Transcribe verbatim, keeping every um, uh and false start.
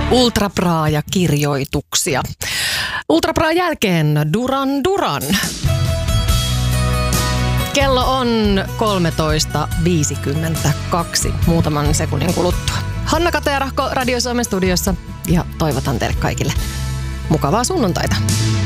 Ultra Bra ja kirjoituksia. Ultra Bra jälkeen Duran Duran. Kello on kolmetoista viisikymmentäkaksi muutaman sekunnin kuluttua. Hanna Kata ja Rahko Radio Suomen studiossa ja toivotan teille kaikille mukavaa sunnuntaita.